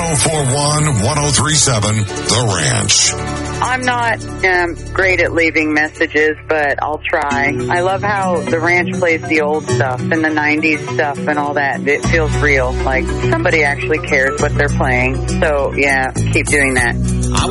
541-1037, The Ranch. I'm not great at leaving messages, but I'll try. I love how The Ranch plays the old stuff and the 90s stuff and all that. It feels real, like somebody actually cares what they're playing. So, yeah, keep doing that.